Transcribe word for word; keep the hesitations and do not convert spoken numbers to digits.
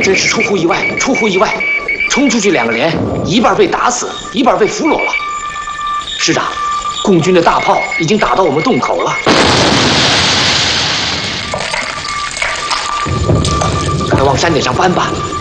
真是出乎意外，出乎意外！冲出去两个连，一半被打死，一半被俘虏了。师长，共军的大炮已经打到我们洞口了，快往山顶上搬吧！